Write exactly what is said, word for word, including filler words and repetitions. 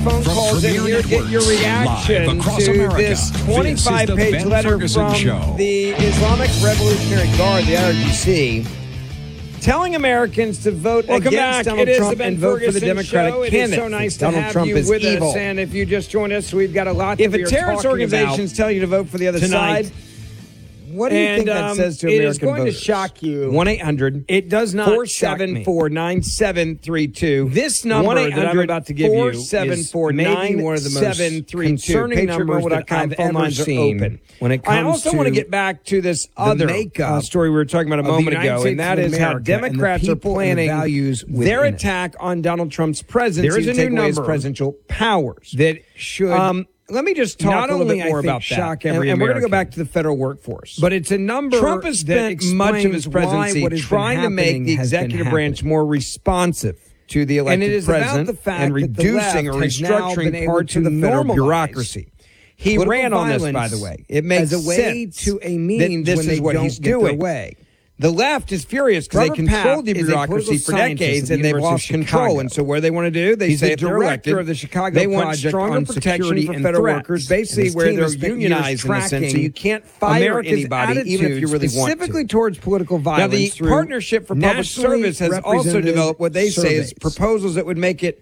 phone From calls in Premier here. Get your Networks, reaction live across to America. this twenty-five This is the page Ben letter Ferguson from Show. the Islamic Revolutionary Guard, the I R G C, telling Americans to vote Welcome against back. Donald it is Trump the Ben and vote for the Ferguson Democratic Show. candidate. It is so nice to Donald have Trump you is with evil. us. And if you just joined us, we've got a lot If that a we are terrorist talking organizations about tell you to vote for the other tonight. side, what do you and, think that um, says to it American is going voters? to shock you. one eight hundred It does not four shock seven me. four nine seven three two. This number that I'm about to give you is maybe one of the most concerning numbers that I've ever seen. Open. When it comes I also to want to get back to this other uh, story we were talking about a moment ago, and that is how Democrats are planning their attack on Donald Trump's presidency There is a to take new away his number presidential powers. that should Um, let me just talk not a little only, bit more I think, about that. shock and, every and we're going to go American. back to the federal workforce. But it's a number Trump has that spent much of his explains why presidency what has been trying to make happening the has been executive branch happening. more responsive to the elected And it is about president the fact and that the reducing left or has now been restructuring able parts to of the federal normalize bureaucracy. He political ran on this, by violence the way. It makes as a way sense to a that means this when is they what don't he's get their doing. way. The left is furious because they Robert controlled Papp the is a bureaucracy political for scientist decades, at the and they've University lost of control. Chicago. And so, what do they want to do? They He's say the if they're director elected, of the Chicago they want Project stronger on protection Security for and federal Threats. workers, And basically his where team they're has spent years unionized in a sense, so tracking you can't fire America's anybody, even if you really want to. specifically towards political violence. Now, the through Partnership for Public nationally Service has also represented developed what they say is surveys. proposals that would make it